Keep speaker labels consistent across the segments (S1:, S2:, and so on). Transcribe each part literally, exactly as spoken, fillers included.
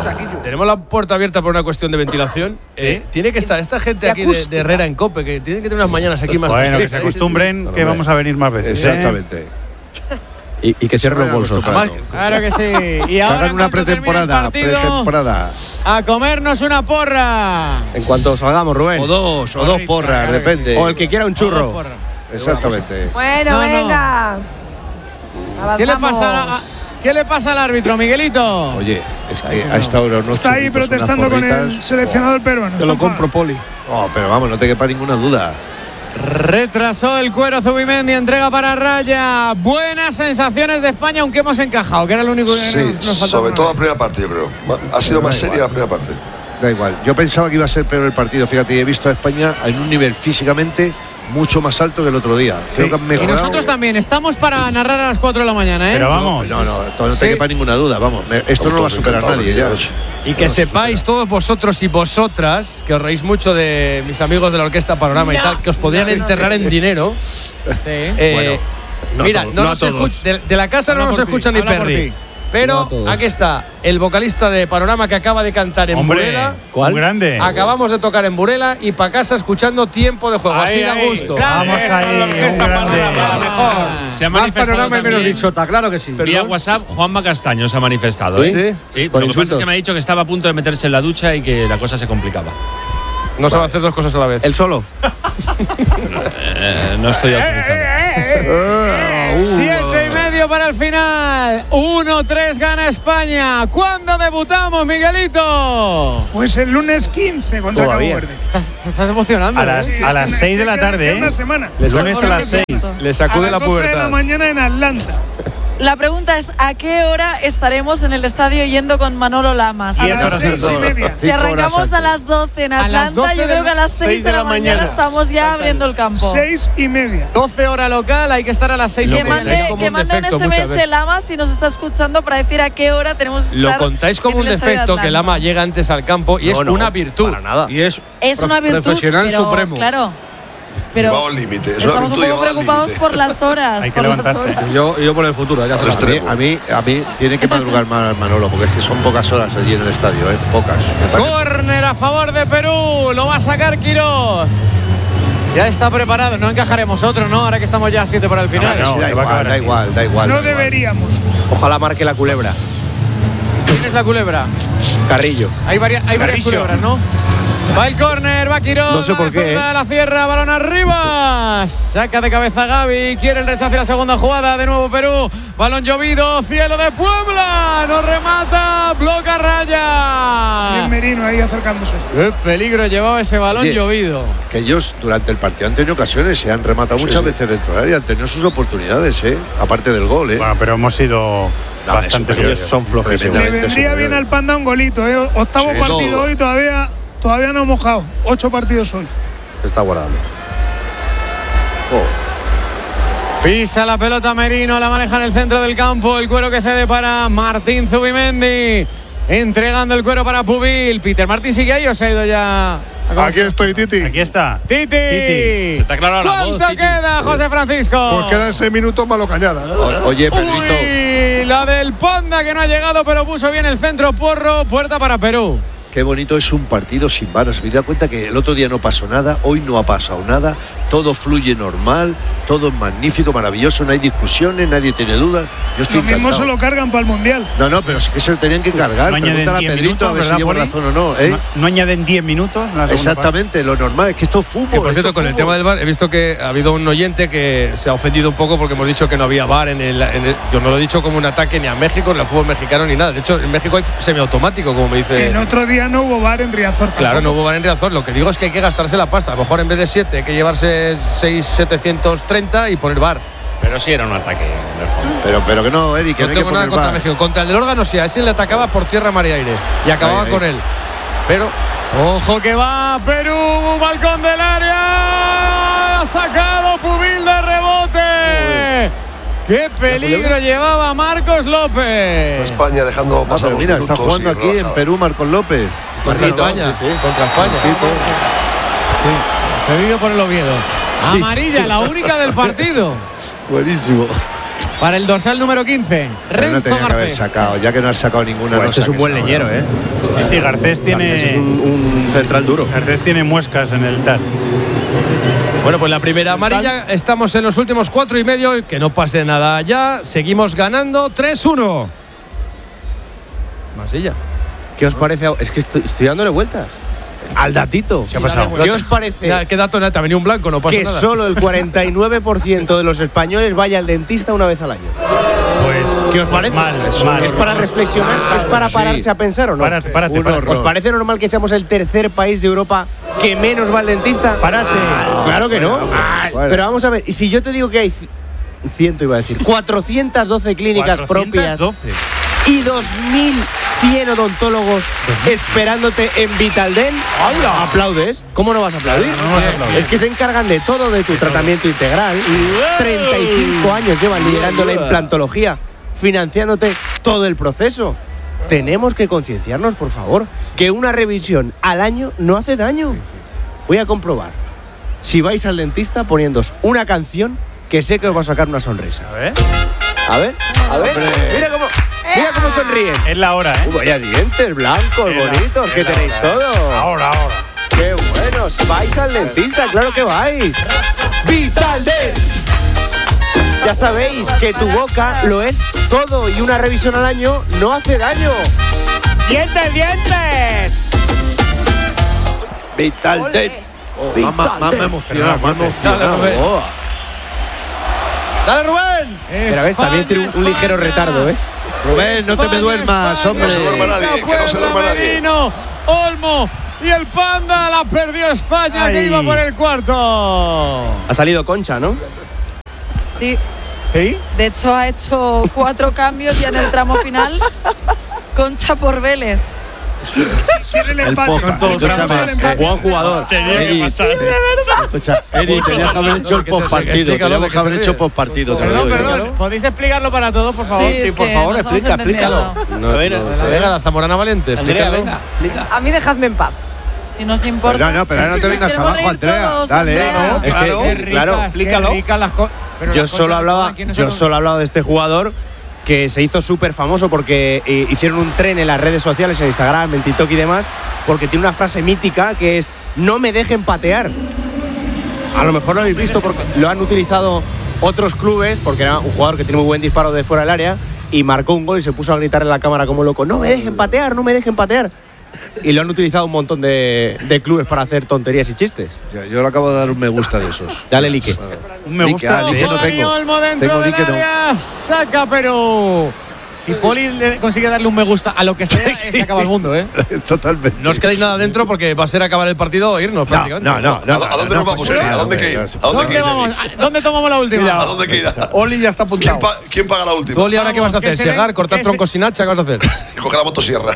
S1: saquillo.
S2: Tenemos la puerta abierta por una cuestión de ventilación. Eh, tiene que estar esta gente aquí de, de Herrera en Cope, que tienen que tener unas mañanas aquí más.
S3: Bueno, que se acostumbren que vamos a venir más veces.
S4: Exactamente.
S5: Y, y que cierren los bolsos.
S6: Claro que sí. Y ahora
S4: hagan una pretemporada, pretemporada.
S6: A comernos una porra.
S5: En cuanto salgamos, Rubén.
S4: O dos, o dos porras, depende.
S5: O el que quiera un churro.
S4: Exactamente.
S7: Bueno,
S6: No, no.
S7: venga.
S6: ¿Qué le,
S7: Avanzamos.
S6: pasa a- ¿Qué le pasa al árbitro, Miguelito?
S4: Oye, es que a esta hora no.
S8: Está ahí protestando con el seleccionador peruano.
S4: Te lo
S8: Está
S4: compro, Poli. No, pero vamos, no te quepa ninguna duda.
S6: Retrasó el cuero Zubimendi, entrega para Raya. Buenas sensaciones de España, aunque hemos encajado, que era lo único que
S9: Sí,
S6: nos, nos faltaba.
S9: sobre todo la primera parte, yo creo. Ma- Ha sido más seria la primera parte.
S4: Da igual. Yo pensaba que iba a ser peor el partido. Fíjate, he visto a España en un nivel físicamente mucho más alto que el otro día. Creo que han
S6: Y
S4: mejorado.
S6: nosotros también estamos para narrar a las cuatro de la mañana, ¿eh?
S3: Pero vamos.
S4: No, no, no, no te
S6: Sí.
S4: quepa ninguna duda. Vamos, me- esto no lo va a superar nadie ya.
S2: Y que sepáis todos vosotros y vosotras, que os reís mucho de mis amigos de la Orquesta Panorama y
S7: No,
S2: tal, que os podrían
S7: no, no,
S2: enterrar
S7: no.
S2: en dinero.
S6: Sí.
S2: Eh,
S5: Bueno, no
S2: mira,
S5: todo-
S2: no
S5: no
S2: nos
S5: a todos.
S2: escuch- de, de la casa
S6: Habla
S2: no nos
S6: por ti,
S2: escucha ni
S6: habla por
S2: Perry.
S6: ti.
S2: Pero
S5: No a todos.
S2: aquí está el vocalista de Panorama que acaba de cantar en
S3: Hombre,
S2: Burela.
S3: ¿cuál? Un grande.
S2: Acabamos de tocar en Burela y para casa escuchando Tiempo de Juego.
S3: Ahí,
S2: así da
S3: ahí.
S2: gusto.
S3: Vamos
S6: Eso
S3: ahí,
S6: es lo que
S3: un
S6: está
S3: grande.
S6: pasando, mejor.
S10: Se ha
S5: Más
S10: manifestado
S5: panorama y menos
S10: también
S5: bichota, claro que sí.
S10: vía WhatsApp. Juanma Castaño se ha manifestado. ¿eh?
S2: ¿Sí?
S10: Sí,
S5: Con
S10: lo que pasa es
S5: insultos.
S10: que me ha dicho que estaba a punto de meterse en la ducha y que la cosa se complicaba.
S2: No sabe hacer dos cosas a la vez.
S5: El solo.
S10: Eh, no estoy autorizado.
S6: Siete y medio para el final. uno tres gana España. ¿Cuándo debutamos, Miguelito?
S8: Pues el lunes quince contra Cabo
S5: Todavía.
S8: Verde.
S6: Estás, te estás emocionando.
S3: A las,
S6: ¿eh?
S8: Sí,
S3: a
S8: es
S3: las
S8: que-
S3: seis
S8: es
S3: de
S8: que
S3: la
S8: queda-
S3: tarde,
S8: queda
S3: ¿eh?
S8: una semana.
S3: El lunes a las seis.
S2: Le
S8: A
S2: sacude
S8: las
S2: la
S8: doce de la
S2: pubertad.
S8: mañana en Atlanta.
S7: La pregunta es, ¿a qué hora estaremos en el estadio yendo con Manolo Lamas?
S8: A
S3: Diez
S8: las
S3: horas
S8: seis y
S3: antes.
S8: media.
S7: Si arrancamos a las doce en
S6: A las
S7: Atlanta,
S6: doce
S7: yo
S6: de
S7: creo
S6: la-
S7: que a las seis de la mañana estamos ya abriendo el campo.
S8: Seis y media.
S6: doce hora local, hay que estar a las seis y
S7: Que
S6: media.
S7: mande,
S2: como
S7: que
S2: un
S7: mande un
S2: defecto muchas
S7: S M S
S2: veces.
S7: Lamas si nos está escuchando para decir a qué hora tenemos que
S2: Lo
S7: estar
S2: contáis como
S7: en
S2: un
S7: el estadio de
S2: defecto que el
S7: Atlanta.
S2: ama llega antes al campo y
S5: No,
S2: es
S5: no,
S2: una virtud.
S5: Para nada.
S4: Y es
S7: Es una virtud,
S4: profesional
S7: pero,
S4: supremo.
S7: claro. Pero
S9: Llevado al límite. Es una
S7: estamos un
S9: virtud
S7: poco
S9: llevada al
S7: preocupados
S9: límite.
S7: por las horas.
S3: Hay que
S7: por las
S3: levantarse.
S7: horas.
S4: Yo, yo por el futuro, ya
S9: Al
S4: a mí,
S9: extremo.
S4: a mí, a mí tiene que madrugar más Manolo, porque es que son pocas horas allí en el estadio, ¿eh? Pocas. Me parece-
S6: Córner a favor de Perú. Lo va a sacar Quiroz. Ya está preparado. No encajaremos otro, ¿no? Ahora que estamos ya a siete para el final.
S3: No,
S4: Sí, da
S3: se va a
S4: igual,
S3: acabar
S4: da
S3: así.
S4: igual, da igual.
S8: No
S4: da igual.
S8: deberíamos.
S5: Ojalá marque la culebra.
S6: ¿Quién es la culebra?
S5: Carrillo.
S6: Hay varias, hay varias
S3: Carrillo.
S6: culebras, ¿no? Va el córner, va Quiroz.
S5: No sé por qué,
S6: zurda
S5: ¿eh?
S6: de la Sierra, balón arriba. Saca de cabeza Gaby. Quiere el rechazo y la segunda jugada. De nuevo Perú. Balón llovido. Cielo de Puebla. No remata. Bloca Raya.
S8: Bien Merino ahí acercándose.
S6: Qué peligro llevaba ese balón
S4: Oye,
S6: llovido.
S4: Que ellos durante el partido han tenido ocasiones, se han rematado
S9: Sí,
S4: muchas
S9: sí.
S4: veces dentro del área, han tenido sus oportunidades, ¿eh? Aparte del gol, ¿eh?
S3: Bueno, pero hemos sido
S4: No,
S3: bastante
S4: superiores.
S3: superiores.
S5: Son flojísimos.
S8: Le
S4: Tremendamente
S8: vendría bien
S4: superiores.
S8: al Panda un golito, ¿eh? Octavo
S9: Sí,
S8: partido
S9: todo.
S8: hoy, todavía, todavía no hemos mojado. Ocho partidos hoy.
S4: Está guardable.
S6: Pisa la pelota Merino, la maneja en el centro del campo. El cuero que cede para Martín Zubimendi. Entregando el cuero para Pubil. Peter Martín sigue ahí o se ha ido ya.
S11: Aquí estoy, Titi.
S3: Aquí está.
S6: Titi.
S3: Titi.
S10: Se te ha aclarado la voz,
S6: ¿Cuánto
S10: Titi.
S6: queda, José Francisco?
S11: Pues quedan seis minutos malo cañada.
S4: O- Oye, Pedrito,
S6: Uy, la del Panda que no ha llegado, pero puso bien el centro. Porro, puerta para Perú.
S4: qué bonito es un partido sin varas. Me da cuenta que el otro día no pasó nada, hoy no ha pasado nada, todo fluye normal, todo es magnífico, maravilloso, no hay discusiones, nadie tiene dudas. Yo estoy
S8: Lo mismo
S4: encantado.
S8: se lo cargan para el Mundial.
S4: No, no, pero es que se lo tenían que cargar.
S3: No añaden
S4: Pregúntale a
S3: diez
S4: Pedrito
S3: minutos,
S4: a ver si
S3: ¿verdad,
S4: llevo
S3: Poli?
S4: razón o no, ¿eh?
S3: No, no añaden diez minutos. en la segunda
S4: Exactamente, lo normal es que esto es fútbol.
S2: Que por
S4: esto
S2: cierto,
S4: es
S2: con el
S4: fútbol.
S2: tema del VAR, he visto que ha habido un oyente que se ha ofendido un poco porque hemos dicho que no había VAR en el, en el- yo no lo he dicho como un ataque ni a México, ni al fútbol mexicano, ni nada. De hecho, en México hay semiautomático, como me dice.
S8: El otro día no hubo bar en Riazor.
S2: Claro, no
S8: tampoco.
S2: hubo VAR en Riazor. Lo que digo es que hay que gastarse la pasta. A lo mejor en vez de siete hay que llevarse seis setecientos treinta y poner VAR.
S10: Pero sí era un ataque en el fondo.
S4: Pero, pero que no, Eric, que
S2: No
S4: no hay que
S2: tengo nada
S4: poner
S2: contra
S4: VAR.
S2: México. Contra el del órgano sí, a ese le atacaba por tierra, mar y aire. Y acababa
S4: Ahí, ahí.
S2: con él. Pero
S6: Ojo que va Perú, balcón del área. Ha sacado Pubil de rebote. Qué peligro llevaba Marcos López.
S9: España dejando
S4: Ah,
S9: pasar
S4: pero
S9: los
S4: mira, está
S9: minutos
S4: jugando
S9: y
S4: aquí en
S9: relajada.
S4: Perú Marcos López.
S2: contra
S4: Marquito,
S2: España.
S4: sí, sí.
S2: Contra España.
S4: Marquito.
S6: Sí, cedido por el Oviedo.
S4: Sí.
S6: Amarilla, la única del partido.
S4: Buenísimo.
S6: para el dorsal número quince,
S4: Pero
S6: Renzo
S4: no tenía que haber
S6: Garcés.
S4: sacado, ya que no has sacado ninguna.
S5: Pues
S4: no
S5: este es un
S4: saques
S5: buen
S4: ahora.
S5: leñero, ¿eh?
S3: Sí, sí, Garcés tiene.
S5: Garcés es un, un central duro.
S3: Garcés tiene muescas en el tal.
S2: Bueno, pues la primera amarilla, estamos en los últimos cuatro y medio, y que no pase nada ya, seguimos ganando tres uno. Masilla.
S5: ¿Qué os parece? Es que estoy, estoy dándole vueltas al datito.
S2: ¿Qué ha pasado?
S5: ¿Qué os parece?
S2: Ya, ¿qué dato? Te ha venido un blanco, no pasa
S5: Que
S2: nada.
S5: solo el cuarenta y nueve por ciento de los españoles vaya al dentista una vez al año.
S3: Pues.
S5: ¿Qué os parece?
S3: Mal, mal.
S5: ¿Es para reflexionar? ¿Es para pararse a pensar o no?
S3: Párate, párate,
S4: Un
S3: párate.
S4: horror.
S5: ¿Os parece normal que seamos el tercer país de Europa que menos va al dentista?
S3: Párate.
S5: Claro que no.
S4: Bueno.
S5: Pero vamos a ver, y si yo te digo que hay ci- ciento iba a decir, cuatrocientas doce clínicas propias
S3: cuatrocientos doce.
S5: y dos mil cien odontólogos esperándote en Vitaldent, ¿aplaudes? ¿Cómo no vas a aplaudir?
S3: No, no vas a aplaudir.
S5: Es que se encargan de todo, de tu tratamiento integral. treinta y cinco años llevan liderando la implantología, financiándote todo el proceso. Tenemos que concienciarnos, por favor, que una revisión al año no hace daño. Voy a comprobar. Si vais al dentista poniéndoos una canción que sé que os va a sacar una sonrisa.
S3: A ver.
S5: A ver, a ver. Mira cómo, mira cómo sonríen.
S3: Es la hora, ¿eh?
S5: Uh, vaya dientes blancos,
S3: Es la-
S5: bonitos,
S3: es
S5: que
S3: la
S5: tenéis
S3: hora.
S5: todo.
S3: Ahora, ahora.
S5: ¡Qué buenos! ¡Vais al dentista! ¡Claro que vais! ¡Vitaldent! Ya sabéis que tu boca lo es todo y una revisión al año no hace daño. ¡Dientes, dientes!
S4: Vitaldent. Oh, más- más- más me emociona, más me
S2: Dale,
S4: emociona.
S2: Rubén.
S4: Oh.
S2: ¡Dale, Rubén!
S5: Pero ves, también tiene un, un ligero retardo, ¿eh?
S4: Rubén, no te me duermas, hombre.
S9: No se duerma nadie, que no se duerma nadie.
S6: Medino, Olmo y el Panda la perdió España, que
S3: Ay.
S6: iba por el cuarto.
S5: Ha salido Concha, ¿no?
S7: Sí,
S6: ¿Sí?
S7: de hecho ha hecho cuatro cambios ya en el tramo final. Concha por Vélez.
S8: Tiene el
S4: El
S8: empate.
S4: Poca,
S8: Con todo
S4: escúchame,
S8: el empate.
S5: Buen jugador.
S10: Tenía que
S4: Eri,
S10: pasar.
S4: Escucha, Eri, tenías que haber hecho el postpartido.
S2: Explícalo,
S4: Teníamos que haber
S2: porque
S4: hecho
S2: te-
S4: postpartido. te lo
S6: Perdón,
S4: digo yo.
S6: perdón. ¿Podéis explicarlo para todos, por favor?
S7: Sí, es que nos estamos entendiendo.
S5: No,
S2: a ver,
S5: no,
S2: venga, la Zamorana Valiente. explícalo.
S1: A mí dejadme en paz.
S7: Si nos importa.
S4: No, no, pero ahora no te
S7: Nos
S4: vengas
S7: queremos
S4: abajo,
S7: reír
S4: Andrea.
S7: todos,
S4: Dale.
S7: Andrea.
S6: No,
S5: Es que,
S6: claro,
S5: eh,
S6: qué ricas,
S5: claro,
S6: qué
S5: explícalo.
S6: ricas las co- pero
S5: Yo
S6: las
S5: solo
S6: conchas,
S5: hablaba,
S6: ¿quiénes
S5: yo
S6: son?
S5: solo hablaba de este jugador que se hizo súper famoso porque eh, hicieron un tren en las redes sociales, en Instagram, en TikTok y demás, porque tiene una frase mítica que es no me dejen patear. A lo mejor lo habéis visto porque lo han utilizado otros clubes, porque era un jugador que tiene muy buen disparo de fuera del área y marcó un gol y se puso a gritar en la cámara como loco, no me dejen patear, no me dejen patear. Y lo han utilizado un montón de, de clubes para hacer tonterías y chistes.
S4: Ya, yo le acabo de dar un me gusta de esos.
S5: Dale, like.
S3: Un me
S4: Like,
S3: gusta.
S4: ah, like no
S6: Dani
S4: tengo.
S6: Olmo dentro
S4: Tengo
S6: del
S4: like no.
S6: área, saca Perú. Si Poli le consigue darle un me gusta a lo que sea, eh, se acaba el mundo, ¿eh?
S4: Totalmente.
S2: No os quedáis nada dentro porque va a ser acabar el partido o irnos
S4: No,
S2: prácticamente.
S4: no, no.
S9: ¿A, a dónde nos vamos, Eri? ¿A dónde hay que ir? ¿A dónde hay que
S6: ¿Dónde
S9: ir?
S6: vamos? ¿A- ¿Dónde tomamos la última?
S9: ¿A dónde hay que ir?
S11: Oli ya está
S9: ¿Quién,
S11: apuntado.
S9: pa- quién paga la última?
S2: Gol, ¿y ahora qué vas a
S6: Vamos,
S2: hacer?
S6: que se
S2: ¿Llegar,
S6: ve-
S2: cortar
S6: que
S2: troncos
S6: se-
S2: sin hacha? ¿Qué vas a hacer?
S9: Coge la motosierra.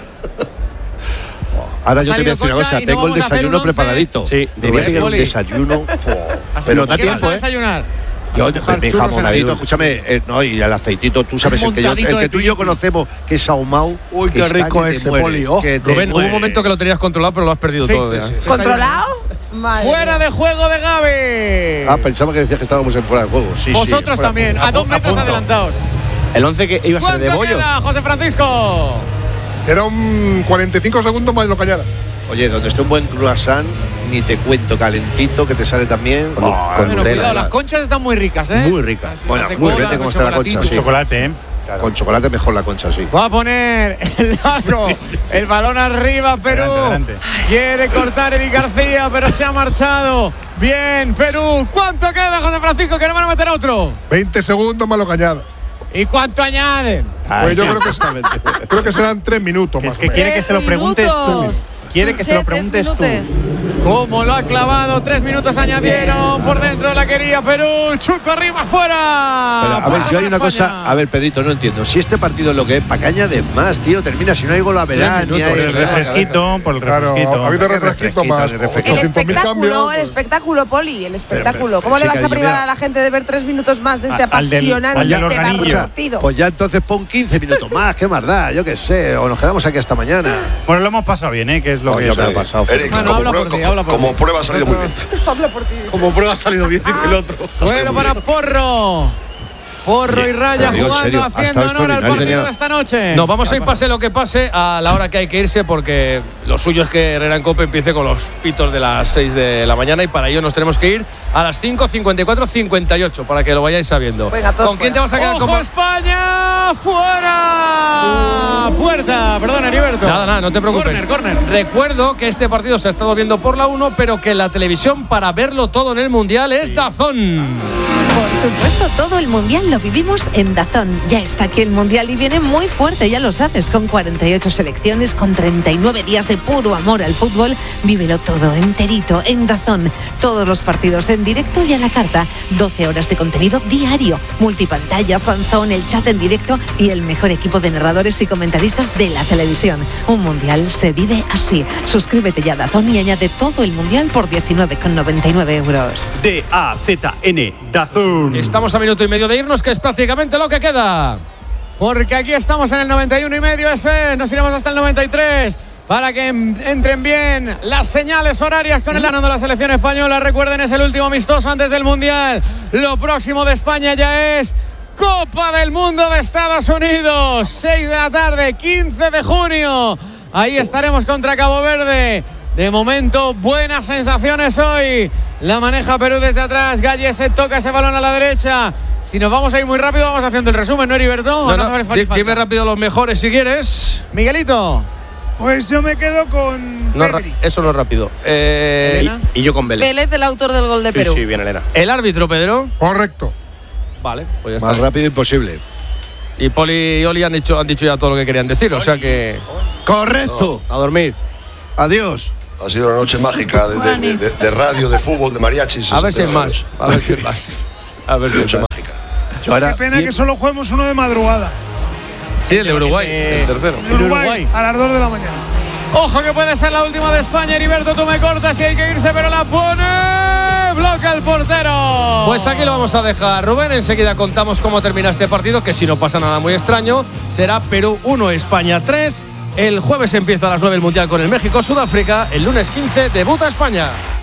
S4: Ahora yo te voy a
S6: salido
S4: decir una
S6: Concha
S4: cosa.
S6: y no
S4: Tengo el
S6: vamos a hacer
S4: desayuno
S6: un once.
S4: preparadito.
S5: Sí,
S4: Debía
S5: Rubén,
S4: tener un
S6: Poli.
S4: desayuno.
S6: Pero
S4: Pero
S6: ¿qué
S4: da
S6: vas a
S4: tiempo, ¿eh?
S6: desayunar?
S4: Yo,
S6: mojar
S4: mi
S6: churros en
S4: jamoncito,
S6: aceite.
S4: escúchame, eh, no, y el aceitito, tú sabes, el que, yo,
S6: montadito
S4: el que
S6: de
S4: tú y yo
S6: pipi.
S4: conocemos, que es ahumado.
S11: Uy,
S4: que
S11: qué
S4: está
S11: rico
S4: que te
S11: ese,
S4: muere,
S11: Poli, oh.
S4: que te
S2: Rubén, hubo un
S4: muere.
S2: momento que lo tenías controlado, pero lo has perdido
S6: Sí,
S2: todo.
S6: sí,
S2: ya.
S6: sí.
S1: ¿Controlado? Madre
S6: Fuera
S1: mía.
S6: de juego de Gaby.
S4: Ah, pensaba que decías que estábamos en fuera de juego. Sí, sí,
S6: Vosotros
S4: fuera de
S6: también,
S4: juego.
S6: a dos
S4: Apu-
S6: metros
S4: apunto.
S6: adelantados.
S5: El once que iba a ser de
S6: ¿Cuánto
S5: bollos.
S6: queda, José Francisco?
S11: Era un cuarenta y cinco segundos más de lo cañada.
S4: Oye, donde esté un buen croissant, ni te cuento, calentito, que te sale también.
S5: Con-
S4: Oh,
S5: con
S6: Bueno,
S5: Nutella,
S6: cuidado, las conchas están muy ricas, ¿eh?
S5: Muy ricas.
S6: Las-
S4: Bueno,
S6: las de
S4: muy
S6: cola,
S4: bien,
S6: con
S4: cómo está la concha,
S6: chocolatito.
S4: sí.
S3: Chocolate, ¿eh?
S4: Con chocolate mejor la concha, sí.
S6: Va a poner el largo, el balón arriba, Perú.
S3: Adelante, adelante.
S6: Quiere cortar Eric García, pero se ha marchado. Bien, Perú. ¿Cuánto queda, José Francisco? Que no van a meter otro.
S11: veinte segundos más lo cañada.
S6: ¿Y cuánto añaden?
S11: Pues yo creo que, creo que serán tres minutos
S3: Es
S11: más.
S3: que quiere que se lo
S7: Tres
S3: preguntes tú.
S7: minutos.
S3: Quiere que se lo
S7: Che, tres
S3: preguntes tú.
S7: minutos.
S6: ¿Cómo lo ha clavado? Tres minutos añadieron. Por dentro la quería Perú. Chuto arriba, fuera.
S4: Pero, a ver, yo hay una
S6: España.
S4: cosa. A ver, Pedrito, no entiendo. Si este partido es lo que es, ¿para qué añades más, tío? Termina, si no hay gol a verán.
S2: Tres
S4: ni
S2: minutos,
S4: hay-
S3: Por el refresquito, por el
S11: Claro,
S3: refresquito.
S11: ha habido
S4: Qué
S11: refresquito
S4: refresquito,
S11: más.
S4: el refresquito.
S1: El
S11: ochocientos mil
S1: espectáculo,
S11: cambios.
S1: el espectáculo, Poli, el espectáculo. ¿Cómo
S4: pero
S1: le
S4: sí
S1: vas
S4: que
S1: a
S4: hay,
S1: privar
S4: mira.
S1: a la gente de ver tres minutos más de este
S3: Al- al del-
S1: apasionante
S3: al del organillo.
S1: partido?
S4: Pues ya entonces pon quince minutos más, qué más da, yo qué sé, o nos quedamos aquí hasta mañana.
S3: Bueno, lo hemos pasado bien, ¿eh? Que es lo
S4: Oye,
S3: que
S4: me ha pasado.
S9: Eric,
S6: Bueno,
S9: como,
S6: habla
S9: prueba,
S6: por ti, habla por
S9: como
S6: ti.
S9: prueba ha salido muy bien.
S1: Habla por ti.
S4: Como prueba ha salido bien, dice el otro.
S6: Bueno para Porro. Porro y Raya
S4: Digo, en
S6: jugando,
S4: serio, ha
S6: haciendo
S4: estado
S6: honor al
S4: extraordinario.
S6: partido de esta noche.
S2: No, vamos a ir pase lo que pase a la hora que hay que irse porque lo suyo es que Herrera en Cope empiece con los pitos de las seis de la mañana y para ello nos tenemos que ir a las cinco, cincuenta y cuatro, cincuenta y ocho para que lo vayáis sabiendo.
S1: Venga, todos
S2: ¿Con quién te
S1: fuera.
S2: vas a quedar?
S6: ¡Ojo,
S2: con-
S6: España! ¡Fuera! Puerta, perdón, Heriberto.
S2: Nada, nada, no te preocupes.
S6: Corner, corner.
S2: Recuerdo que este partido se ha estado viendo por la uno, pero que la televisión para verlo todo en el Mundial es DAZN.
S12: Por supuesto, todo el Mundial lo vivimos en DAZN. Ya está aquí el Mundial y viene muy fuerte, ya lo sabes, con cuarenta y ocho selecciones, con treinta y nueve días de puro amor al fútbol. Vívelo todo enterito en DAZN. Todos los partidos en directo y a la carta. doce horas de contenido diario. Multipantalla, fanzón, el chat en directo y el mejor equipo de narradores y comentaristas de la televisión. Un Mundial se vive así. Suscríbete ya a DAZN y añade todo el Mundial por diecinueve con noventa y nueve euros.
S3: D A Z N, DAZN.
S2: Estamos a minuto y medio de irnos, que es prácticamente lo que queda.
S6: Porque aquí estamos en el noventa y uno y medio, ese nos iremos hasta el noventa y tres para que entren bien las señales horarias con el ano de la selección española. Recuerden, es el último amistoso antes del Mundial. Lo próximo de España ya es Copa del Mundo de Estados Unidos, seis de la tarde, quince de junio. Ahí estaremos contra Cabo Verde. De momento, buenas sensaciones hoy. La maneja Perú desde atrás. Galle se toca ese balón a la derecha. Si nos vamos a ir muy rápido, vamos haciendo el resumen, ¿no, Heriberto?
S2: No,
S6: ¿O no
S2: no,
S6: hace
S2: di-
S6: falta?
S2: dime rápido los mejores si quieres.
S6: Miguelito.
S11: Pues yo me quedo con
S2: No, ra-
S11: Pedri.
S2: eso no es rápido. Eh,
S6: Elena.
S5: Y yo con Vélez.
S7: Vélez, el autor del gol de
S5: Sí,
S7: Perú.
S5: sí, bien, Elena.
S2: el árbitro, Pedro.
S11: Correcto.
S2: Vale, pues ya
S4: Más
S2: está.
S4: rápido imposible.
S2: Y Poli y Oli han dicho, han dicho ya todo lo que querían decir, o sea que
S4: Correcto.
S2: a dormir.
S4: Adiós.
S9: Ha sido una noche mágica de, de- de- de radio, de fútbol, de mariachis.
S2: A ver si es más. A ver si es más. A ver si es
S9: Noche
S2: más.
S9: mágica.
S4: Yo ahora,
S11: Qué pena que solo juguemos uno de madrugada.
S2: Sí, el de Uruguay, el tercero.
S11: En Uruguay,
S6: Uruguay.
S11: a las dos de la mañana.
S6: Ojo que puede ser la última de España. Heriberto, tú me cortas y hay que irse, pero la pone. Bloca el portero.
S2: Pues aquí lo vamos a dejar, Rubén. Enseguida contamos cómo termina este partido, que si no pasa nada muy extraño, será Perú uno, España tres. El jueves empieza a las nueve el Mundial con el México-Sudáfrica. El lunes quince debuta España.